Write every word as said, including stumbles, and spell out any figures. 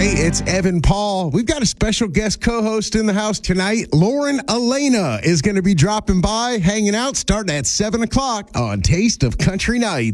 Hey, it's Evan Paul. We've got a special guest co-host in the house tonight. Lauren Elena is going to be dropping by, hanging out, starting at seven o'clock on Taste of Country Night.